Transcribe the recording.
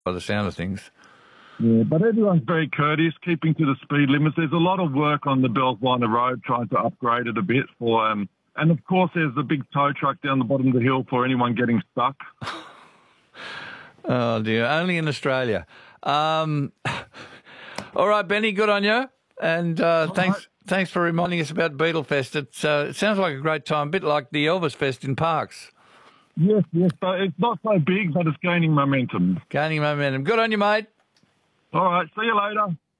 by the sound of things. Yeah, but everyone's very courteous, keeping to the speed limits. There's a lot of work on the Belvina Road, trying to upgrade it a bit for, and of course there's the big tow truck down the bottom of the hill for anyone getting stuck. Oh dear, only in Australia. All right, Benny, good on you, and thanks for reminding us about Beetlefest. It sounds like a great time, a bit like the Elvis Fest in Parkes. Yes, but it's not so big, but it's gaining momentum. Gaining momentum. Good on you, mate. All right, see you later.